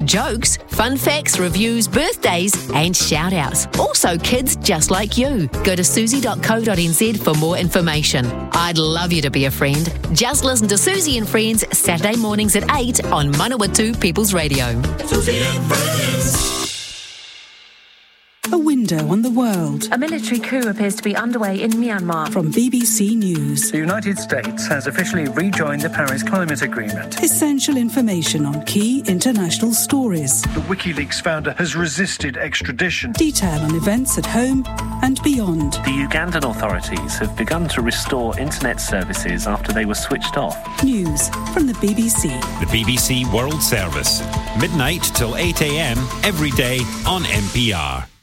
Jokes, fun facts, reviews, birthdays and shout-outs. Also kids just like you. Go to susie.co.nz for more information. I'd love you to be a friend. Just listen to Susie and Friends Saturday mornings at 8 on Manawatu People's Radio. Susie and Friends. A window on the world. A military coup appears to be underway in Myanmar. From BBC News. The United States has officially rejoined the Paris Climate Agreement. Essential information on key international stories. The WikiLeaks founder has resisted extradition. Detail on events at home and beyond. The Ugandan authorities have begun to restore internet services after they were switched off. News from the BBC. The BBC World Service. Midnight till 8 a.m. every day on NPR.